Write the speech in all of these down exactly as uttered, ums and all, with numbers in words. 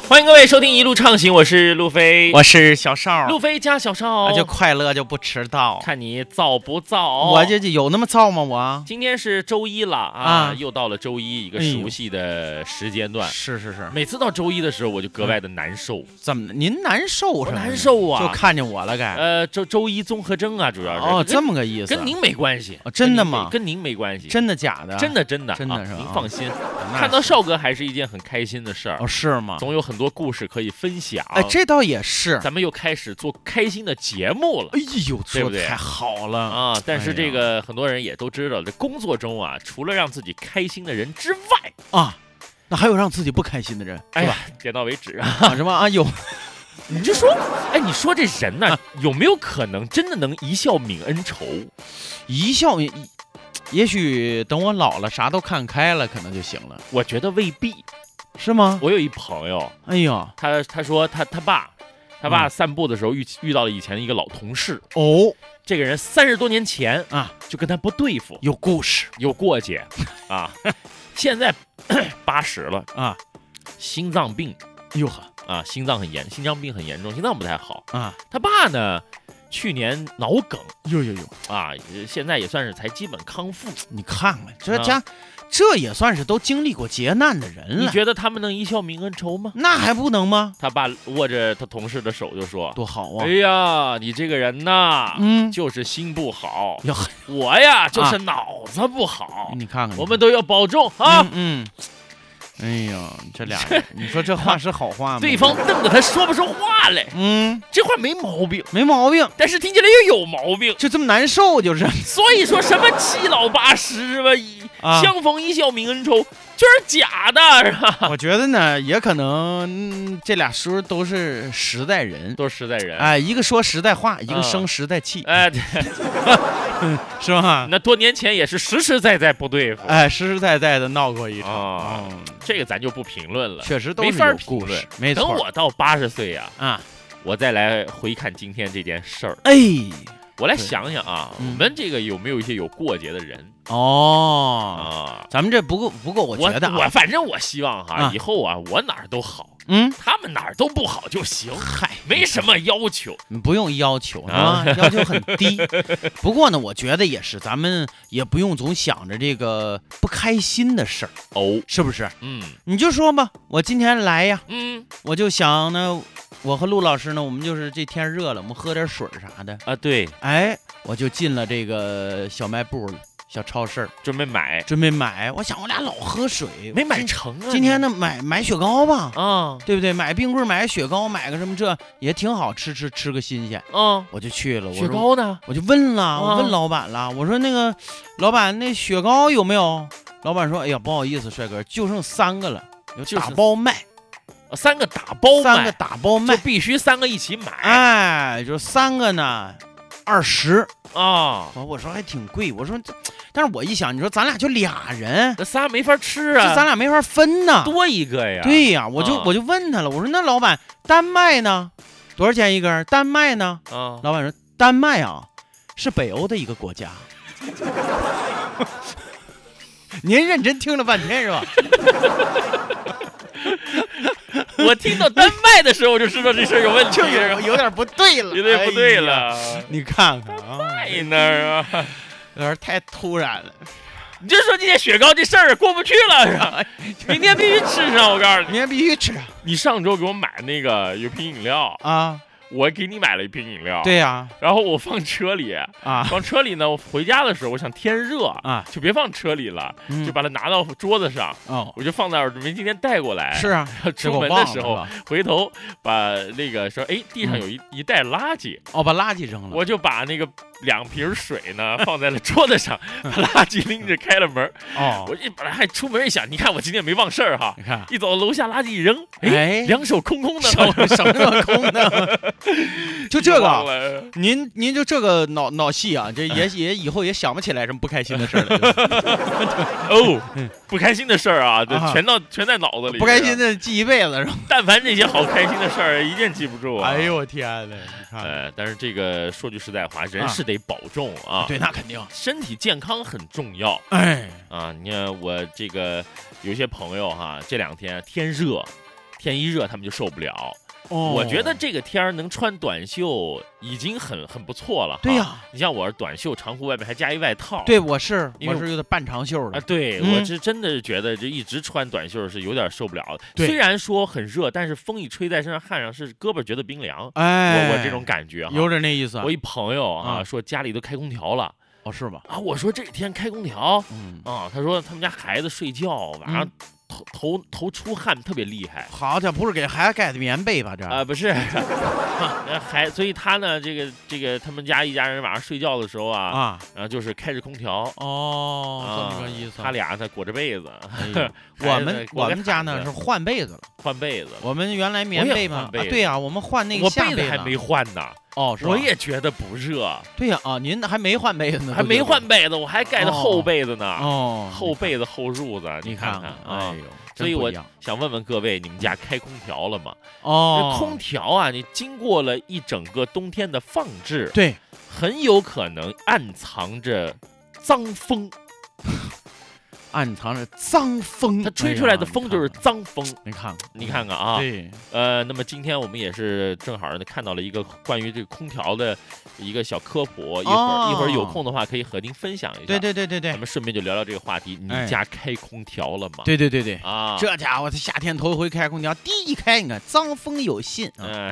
欢迎各位收听一路畅行，我是路飞， 我是小邵， 路飞加小邵， 就快乐就不迟到， 看你造不造？ 我这有那么造吗？我今天是周一了啊，啊又到了周一，一个熟悉的时间段。哎、 是是是， 每次到周一的时候，我就格外的难受。嗯、 怎么？您难受什么？ 难受啊！ 就看见我了该。 呃，周周一综合征啊，主要是哦，这么个意思， 跟您没关系。 哦、真的吗？ 跟您没关系。 真的假的？ 真的真的真的是吧？ 啊、您放心， 哦、 看到少哥还是一件很开心的事儿。 哦，是吗？ 总有很多故事可以分享。 哎，这倒也是。 咱们又开始做开心的节目了。 哎呦， 对不对？ 太好了啊！但是这个、哎、很多人也都知道，这工作中啊，除了让自己开心的人之外啊，那还有让自己不开心的人， 哎呀，点到为止啊！ 啊什么啊？有， 你就说，哎，你说这人呢、啊，有没有可能真的能一笑泯恩仇？ 一笑，也许等我老了，啥都看开了，可能就行了。 我觉得未必。 是吗？ 我有一朋友， 哎呀， 他他说他他爸，他爸散步的时候遇遇到了以前的一个老同事。 哦， 这个人三十多年前啊就跟他不对付， 有故事， 有过节啊。现在八十了啊， 心脏病， 哟呵啊，心脏很严，心脏病很严重，心脏不太好啊。 他爸呢，去年脑梗， 呦呦呦啊，现在也算是才基本康复。 你看看这家。啊这也算是都经历过劫难的人了。 你觉得他们能一笑泯恩仇吗？ 那还不能吗？ 他爸握着他同事的手就说：“ 多好啊！ 哎呀，你这个人呐， 嗯， 就是心不好。 哟， 我呀，就是脑子不好。 啊、你看看， 我们都要保重啊。 嗯”嗯哎呀，这俩人，你说这话是好话吗？ 对方瞪着他说不出话来。 嗯， 这话没毛病， 没毛病， 但是听起来又有毛病， 就这么难受，就是。 所以说什么七老八十吧， 啊、 相逢一笑泯恩仇，就是假的，是吧？ 我觉得呢，也可能、嗯、这俩叔都是实在人， 都是实在人。 哎，一个说实在话，一个生实在气， 哎、对， 是吧？ 那多年前也是实实在在不对付， 哎，实实在在的闹过一场。 哦嗯这个咱就不评论了， 确实都是没法评论。 没错，等我到八十岁呀， 啊， 我再来回看今天这件事儿。 哎， 我来想想啊， 嗯、 我们这个有没有一些有过节的人？ 哦， 啊， 咱们这不够不够，我觉得、啊、 我, 我反正我希望哈、 啊， 以后啊，我哪儿都好。 嗯， 他们哪儿都不好就行， 嗨， 没什么要求， 不用要求啊，要求很低。不过呢，我觉得也是，咱们也不用总想着这个不开心的事儿哦， 是不是？ 嗯， 你就说吧，我今天来呀， 嗯， 我就想呢，我和陆老师呢，我们就是这天热了，我们喝点水啥的啊，对， 哎，我就进了这个小卖部了。小超市准备买， 准备买。我想我俩老喝水， 没买成啊。 今天呢，买买雪糕吧， 啊， 对不对？买冰棍，买雪糕，买个什么这也挺好吃，吃吃个新鲜。 嗯， 我就去了。 雪糕呢？ 我就问了，我问老板了，我说那个老板，那雪糕有没有？老板说，哎呀，不好意思，帅哥，就剩三个了，有打包卖。 三个打包卖， 三个打包卖， 就必须三个一起买。 哎，就三个呢，二十啊。 我说还挺贵，我说这。但是我一想，你说咱俩就俩人， 那仨没法吃啊， 这咱俩没法分呐， 多一个呀。 对呀，我就、啊、我就问他了，我说那老板丹麦呢，多少钱一根？丹麦呢？ 啊， 老板说丹麦啊，是北欧的一个国家。您认真听了半天是吧？ 我听到丹麦的时候，我就知道这事儿有问题， 就有有点不对了， 有点不对了。 哎、你看看啊， 在那儿啊。 有点太突然了， 你就说今天雪糕这事儿过不去了是吧？明天必须吃上，我告诉你， 明天必须吃。 你上周给我买那个有瓶饮料啊， 我给你买了一瓶饮料， 对呀、啊， 然后我放车里啊， 放车里呢，我回家的时候我想天热啊， 就别放车里了， 嗯、 就把它拿到桌子上， 哦， 我就放那儿准备今天带过来。 是啊， 出门的时候回头把那个说，哎，地上有一、嗯、一袋垃圾， 哦，把垃圾扔了， 我就把那个两瓶水呢放在了桌子上，把垃圾拎着开了门。 哦， 我一本来还出门一想，你看我今天没忘事儿哈， 你看一走楼下垃圾一扔，哎，两手空空的， 手什么空的？就这个，您您就这个脑脑细啊，这也也以后也想不起来什么不开心的事了。 哦，不开心的事儿啊，这全到全在脑子里。 不开心的记一辈子是吧？ 但凡这些好开心的事儿，一件记不住啊。 哎呦我天呐，你看， 呃，但是这个说句实在话，人是得保重啊。 对，那肯定， 身体健康很重要。 哎， 啊，你看我这个有些朋友哈，这两天天热。 天一热他们就受不了。 哦， 我觉得这个天儿能穿短袖已经很很不错了。 对呀， 你像我是短袖长裤，外面还加一外套。 对，我是因为我是有点半长袖的啊。对， 嗯我是真的是觉得这一直穿短袖是有点受不了的。 对虽然说很热，但是风一吹在身上汗上是胳膊觉得冰凉。 哎， 我我这种感觉哈， 有点那意思。 我一朋友啊啊说家里都开空调了。 哦，是吗？ 啊，我说这天开空调嗯， 啊，他说他们家孩子睡觉晚上嗯头头头出汗特别厉害。 好家伙，不是给孩子盖的棉被吧？这啊、不是，呃还所以他呢，这个这个他们家一家人晚上睡觉的时候啊， 啊， 然后就是开着空调。 哦， 啊这么个意思。 他俩呢裹着被子， 哎呦我们我们家呢是换被子了， 换被子。 我们原来棉被嘛，啊，对呀，我们换那个我下子被子还没换呢。 哦，是吧我也觉得不热。 对呀啊，您还没换被子呢， 还没换被子，我还盖的厚被子呢。 哦， 厚被子厚褥子， 你看看啊。 哎呦， 所以我真不一样想问问各位，你们家开空调了吗？ 哦， 这空调啊，你经过了一整个冬天的放置， 对， 很有可能暗藏着脏风。 暗藏着脏风， 它吹出来的风就是脏风。 你看看， 你看看啊， 对， 呃，那么今天我们也是正好呢看到了一个关于这个空调的一个小科普，一会儿、 哦、 一会儿有空的话可以和您分享一下。 对对对对对， 咱们顺便就聊聊这个话题。你家开空调了吗？ 对对对对啊， 这家伙他夏天头一回开空调，第一开你看脏风有信， 嗯。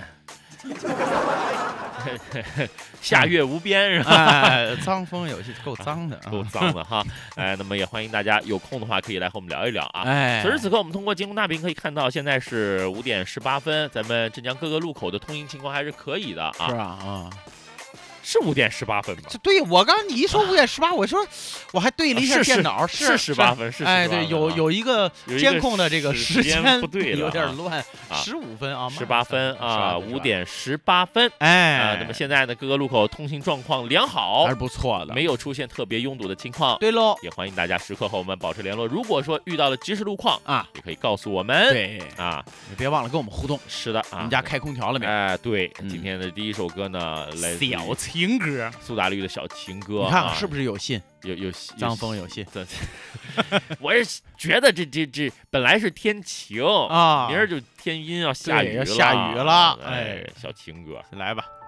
下月无边是吧？ 哎，脏风有信，够脏的， 够脏的哈。哎，那么也欢迎大家有空的话可以来和我们聊一聊啊。 哎， 此时此刻我们通过京东大屏可以看到，现在是五点十八分，咱们镇江各个路口的通行情况还是可以的啊。 是吧？啊。 是五点十八分吗？ 对，我刚你一说五点十八，我说我还对了一下电脑， 是十八分，是哎，对，有有一个监控的这个时间不对， 有点乱，十五分啊， 十八分啊，五点十八分， 哎啊，那么现在呢，各个路口通行状况良好， 还是不错的， 没有出现特别拥堵的情况。 对喽， 也欢迎大家时刻和我们保持联络。如果说遇到了即时路况啊， 也可以告诉我们。 对啊， 你别忘了跟我们互动。 是的啊， 你们家开空调了没？ 哎，对，今天的第一首歌呢，来自小情歌。 苏打绿的小情歌， 你看看是不是有信？ 有有脏风有信。 我是觉得这这这本来是天晴啊， 明儿就天阴要下雨了， 下雨了。 哎，小情歌， 来吧。